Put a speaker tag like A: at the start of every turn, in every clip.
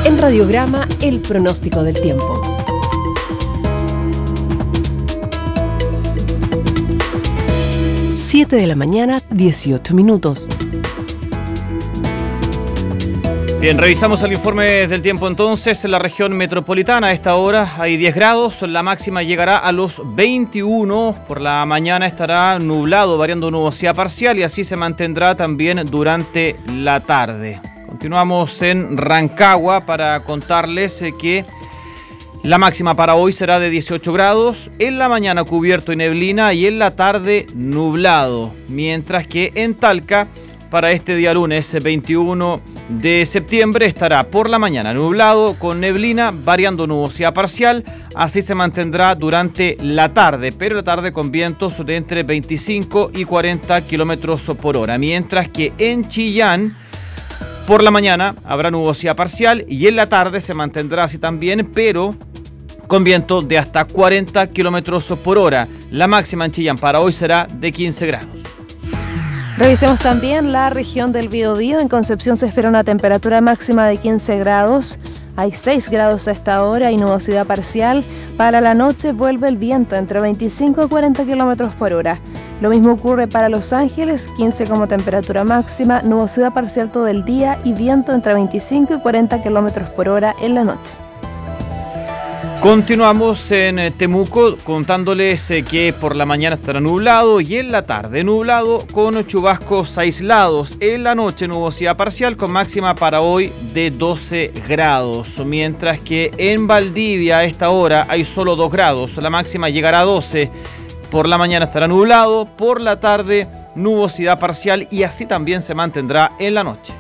A: En Radiograma, el pronóstico del tiempo. Siete de la mañana, 18 minutos.
B: Bien, revisamos el informe del tiempo entonces. En la región metropolitana a esta hora hay 10 grados, la máxima llegará a los 21. Por la mañana estará nublado, variando nubosidad parcial, y así se mantendrá también durante la tarde. Continuamos en Rancagua para contarles que la máxima para hoy será de 18 grados, en la mañana cubierto y neblina y en la tarde nublado, mientras que en Talca para este día lunes 21 de septiembre estará por la mañana nublado con neblina, variando nubosidad parcial, así se mantendrá durante la tarde, pero la tarde con vientos de entre 25 y 40 kilómetros por hora, mientras que en Chillán por la mañana habrá nubosidad parcial y en la tarde se mantendrá así también, pero con viento de hasta 40 kilómetros por hora. La máxima en Chillán para hoy será de 15 grados.
C: Revisemos también la región del Biobío. En Concepción se espera una temperatura máxima de 15 grados. Hay 6 grados a esta hora y nubosidad parcial. Para la noche vuelve el viento entre 25 y 40 kilómetros por hora. Lo mismo ocurre para Los Ángeles, 15 como temperatura máxima, nubosidad parcial todo el día y viento entre 25 y 40 kilómetros por hora en la noche.
B: Continuamos en Temuco contándoles que por la mañana estará nublado y en la tarde nublado con chubascos aislados. En la noche nubosidad parcial con máxima para hoy de 12 grados. Mientras que en Valdivia a esta hora hay solo 2 grados. La máxima llegará a 12. Por la mañana estará nublado, por la tarde nubosidad parcial y así también se mantendrá en la noche.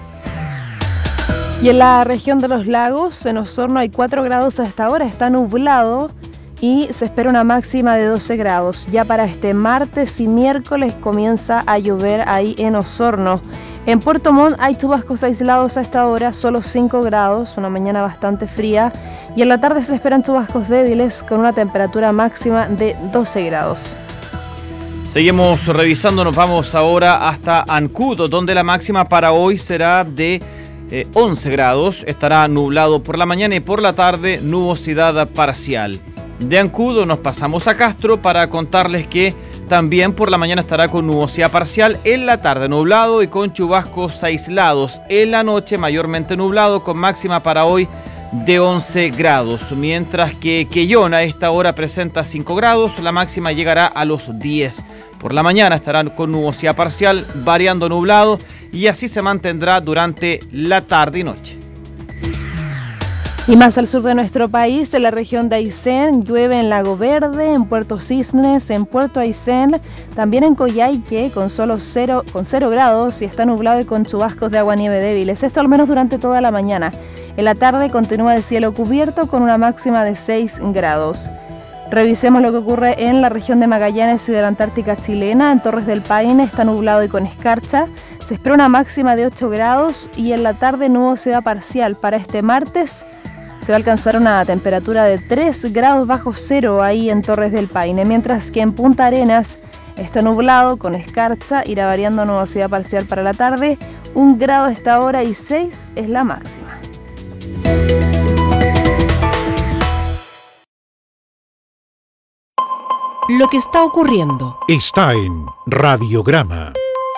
C: Y en la región de los lagos, en Osorno hay 4 grados a esta hora, está nublado y se espera una máxima de 12 grados. Ya para este martes y miércoles comienza a llover ahí en Osorno. En Puerto Montt hay chubascos aislados a esta hora, solo 5 grados, una mañana bastante fría. Y en la tarde se esperan chubascos débiles con una temperatura máxima de 12 grados.
B: Seguimos revisando, nos vamos ahora hasta Ancud, donde la máxima para hoy será de 11 grados, estará nublado por la mañana y por la tarde nubosidad parcial. De Ancud nos pasamos a Castro para contarles que también por la mañana estará con nubosidad parcial, en la tarde nublado y con chubascos aislados, en la noche mayormente nublado con máxima para hoy de 11 grados, mientras que Quellón a esta hora presenta 5 grados, la máxima llegará a los 10. Por la mañana estarán con nubosidad parcial, variando nublado y así se mantendrá durante la tarde y noche.
C: Y más al sur de nuestro país, en la región de Aysén, llueve en Lago Verde, en Puerto Cisnes, en Puerto Aysén, también en Coyhaique, con 0 grados y está nublado y con chubascos de agua-nieve débiles. Esto al menos durante toda la mañana. En la tarde continúa el cielo cubierto con una máxima de 6 grados. Revisemos lo que ocurre en la región de Magallanes y de la Antártica chilena. En Torres del Paine está nublado y con escarcha. Se espera una máxima de 8 grados y en la tarde nubosidad parcial. Para este martes se va a alcanzar una temperatura de 3 grados bajo cero ahí en Torres del Paine, mientras que en Punta Arenas está nublado con escarcha, irá variando nubosidad parcial para la tarde, 1 grado a esta hora y 6 es la máxima.
A: Lo que está ocurriendo
D: está en Radiograma.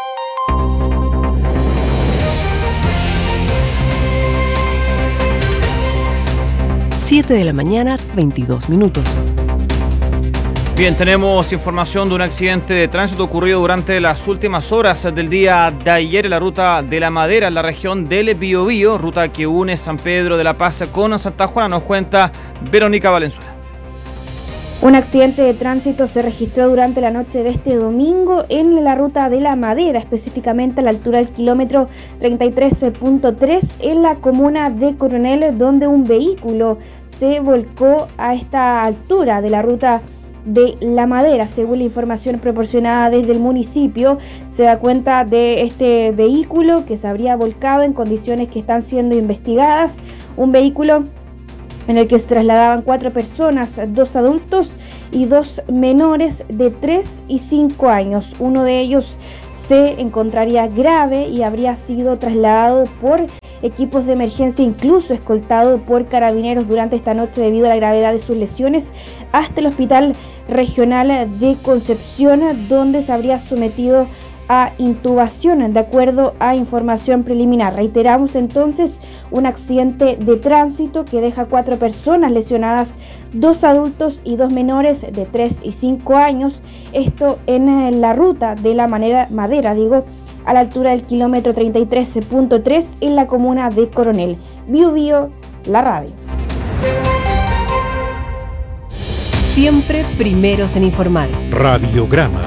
A: Siete de la mañana, 22 minutos.
B: Bien, tenemos información de un accidente de tránsito ocurrido durante las últimas horas del día de ayer en la ruta de La Madera, en la región del Biobío, ruta que une San Pedro de la Paz con Santa Juana. Nos cuenta Verónica Valenzuela.
E: Un accidente de tránsito se registró durante la noche de este domingo en la ruta de La Madera, específicamente a la altura del kilómetro 33.3 en la comuna de Coronel, donde un vehículo se volcó a esta altura de la ruta de La Madera. Según la información proporcionada desde el municipio, se da cuenta de este vehículo que se habría volcado en condiciones que están siendo investigadas. Un vehículo en el que se trasladaban 4 personas, 2 adultos y 2 menores de 3 y 5 años. Uno de ellos se encontraría grave y habría sido trasladado por equipos de emergencia, incluso escoltado por carabineros durante esta noche debido a la gravedad de sus lesiones, hasta el Hospital Regional de Concepción, donde se habría sometido a intubación, de acuerdo a información preliminar. Reiteramos entonces, un accidente de tránsito que deja 4 personas lesionadas, 2 adultos y 2 menores de 3 y 5 años. Esto en la ruta de la Madera, a la altura del kilómetro 33.3 en la comuna de Coronel. Bio Bio, la radio.
A: Siempre primeros en informar.
D: Radiograma.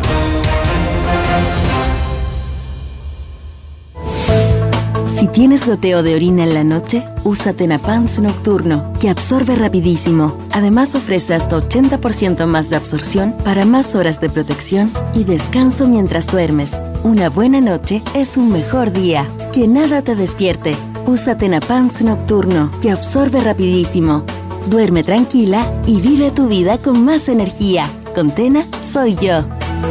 F: Si tienes goteo de orina en la noche, usa Tenapans Nocturno, que absorbe rapidísimo. Además ofrece hasta 80% más de absorción para más horas de protección y descanso mientras duermes. Una buena noche es un mejor día. Que nada te despierte. Usa Tenapans Nocturno, que absorbe rapidísimo. Duerme tranquila y vive tu vida con más energía. Con Tena, soy yo.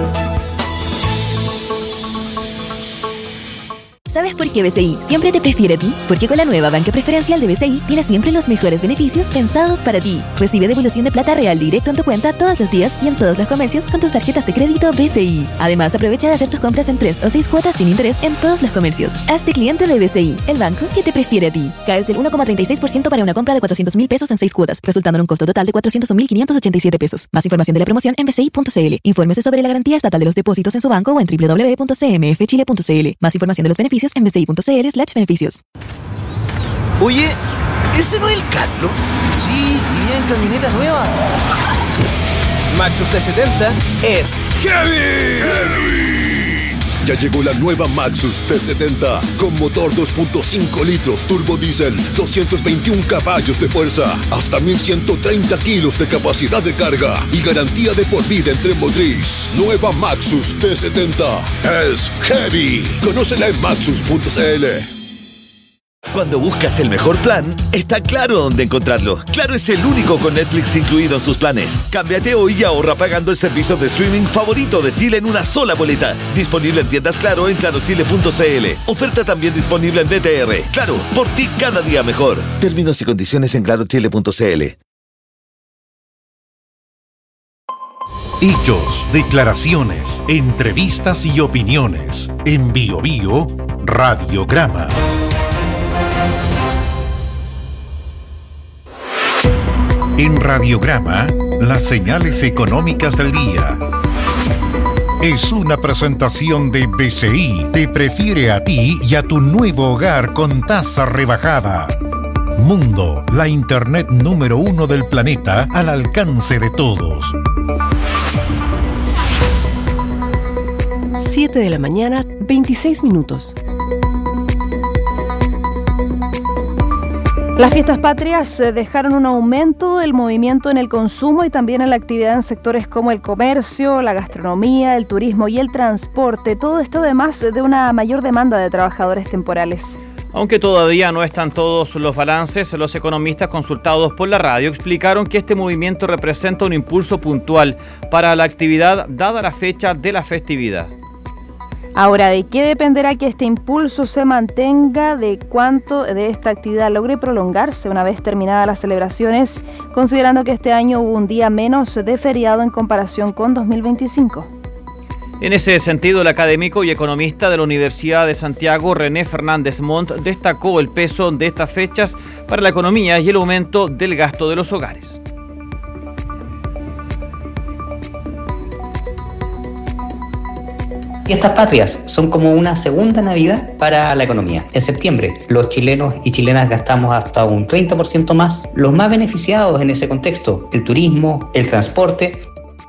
G: ¿Sabes por qué BCI siempre te prefiere a ti? Porque con la nueva banca preferencial de BCI tienes siempre los mejores beneficios pensados para ti. Recibe devolución de plata real directo en tu cuenta todos los días y en todos los comercios con tus tarjetas de crédito BCI. Además, aprovecha de hacer tus compras en 3 o 6 cuotas sin interés en todos los comercios. Hazte cliente de BCI, el banco que te prefiere a ti. Caes del 1,36% para una compra de 400.000 pesos en 6 cuotas, resultando en un costo total de 401.587 pesos. Más información de la promoción en bci.cl. Infórmese sobre la garantía estatal de los depósitos en su banco o en www.cmfchile.cl. Más información de los beneficios en bci.cl/beneficios.
H: Oye, ¿ese no es el Carlos? Sí, y en camioneta nueva. Maxus T70 es heavy.
I: Ya llegó la nueva Maxus T70 con motor 2.5 litros turbo diésel, 221 caballos de fuerza, hasta 1130 kilos de capacidad de carga y garantía de por vida en tren motriz. Nueva Maxus T70 es heavy. Conócela en maxus.cl.
H: Cuando buscas el mejor plan, está Claro dónde encontrarlo. Claro es el único con Netflix incluido en sus planes. Cámbiate hoy y ahorra pagando el servicio de streaming favorito de Chile en una sola boleta. Disponible en tiendas Claro en clarochile.cl. Oferta también disponible en BTR. Claro, por ti cada día mejor. Términos y condiciones en clarochile.cl.
D: Hechos, declaraciones, entrevistas y opiniones. En Bio Bio, Radiograma. En Radiograma, las señales económicas del día. Es una presentación de BCI. Te prefiere a ti y a tu nuevo hogar con tasa rebajada. Mundo, la internet número 1 del planeta al alcance de todos.
A: 7 de la mañana, 26 minutos.
C: Las fiestas patrias dejaron un aumento del movimiento en el consumo y también en la actividad en sectores como el comercio, la gastronomía, el turismo y el transporte. Todo esto además de una mayor demanda de trabajadores temporales.
B: Aunque todavía no están todos los balances, los economistas consultados por la radio explicaron que este movimiento representa un impulso puntual para la actividad dada la fecha de la festividad.
C: Ahora, ¿de qué dependerá que este impulso se mantenga? ¿De cuánto de esta actividad logre prolongarse una vez terminadas las celebraciones, considerando que este año hubo un día menos de feriado en comparación con 2025?
B: En ese sentido, el académico y economista de la Universidad de Santiago, René Fernández Montt, destacó el peso de estas fechas para la economía y el aumento del gasto de los hogares.
J: Fiestas patrias son como una segunda Navidad para la economía. En septiembre, los chilenos y chilenas gastamos hasta un 30% más. Los más beneficiados en ese contexto, el turismo, el transporte.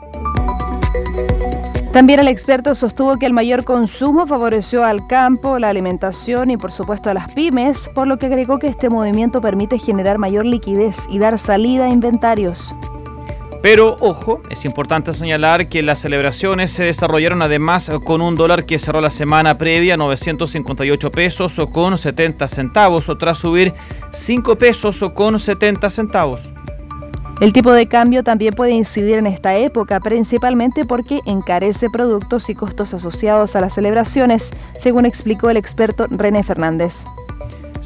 C: También el experto sostuvo que el mayor consumo favoreció al campo, la alimentación y por supuesto a las pymes, por lo que agregó que este movimiento permite generar mayor liquidez y dar salida a inventarios.
B: Pero, ojo, es importante señalar que las celebraciones se desarrollaron además con un dólar que cerró la semana previa a 958 pesos o con 70 centavos, o tras subir 5 pesos o con 70 centavos.
C: El tipo de cambio también puede incidir en esta época, principalmente porque encarece productos y costos asociados a las celebraciones, según explicó el experto René Fernández.